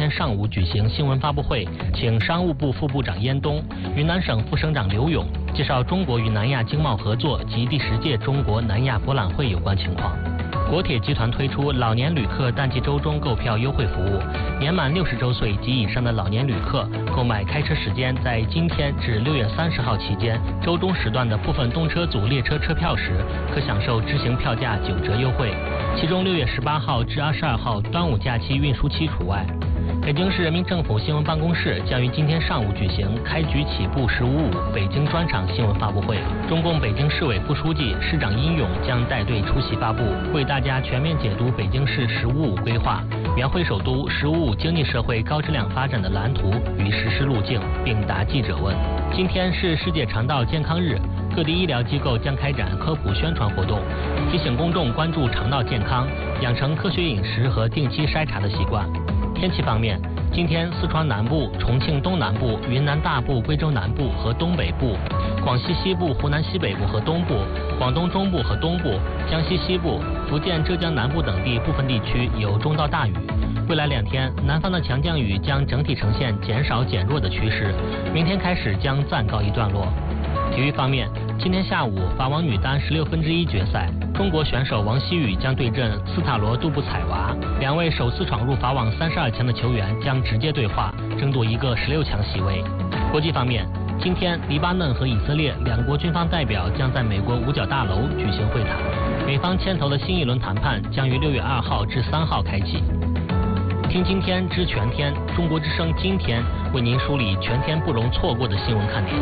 天上午举行新闻发布会，请商务部副部长燕东、云南省副省长刘勇介绍中国与南亚经贸合作及第10届中国南亚博览会有关情况。国铁集团推出老年旅客淡季周中购票优惠服务，年满60周岁及以上的老年旅客购买开车时间在今天至6月30号期间周中时段的部分动车组列车车票时，可享受支行票价9折优惠，其中6月18号至22号端午假期运输期除外。北京市人民政府新闻办公室将于今天上午举行开局起步15.5北京专场新闻发布会，中共北京市委副书记、市长殷勇将带队出席发布，为大家全面解读北京市15.5规划，描绘首都15.5经济社会高质量发展的蓝图与实施路径，并答记者问。今天是世界肠道健康日，各地医疗机构将开展科普宣传活动，提醒公众关注肠道健康，养成科学饮食和定期筛查的习惯。天气方面，今天四川南部、重庆东南部、云南大部、贵州南部和东北部、广西西部、湖南西北部和东部、广东中部和东部、江西西部、福建、浙江南部等地部分地区有中到大雨。未来2天，南方的强降雨将整体呈现减少减弱的趋势，明天开始将暂告一段落。体育方面，今天下午法网女单16分之1决赛，中国选手王希雨将对阵斯塔罗杜布采娃，2位首次闯入法网32强的球员将直接对话，争夺一个16强席位。国际方面，今天黎巴嫩和以色列2国军方代表将在美国五角大楼举行会谈，美方牵头的新一轮谈判将于6月2号至3号开启。听今天知全天，中国之声今天为您梳理全天不容错过的新闻看点。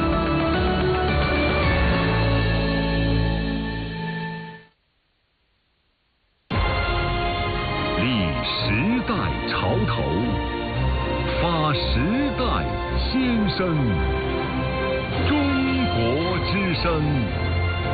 时代潮头，发时代先声，中国之声。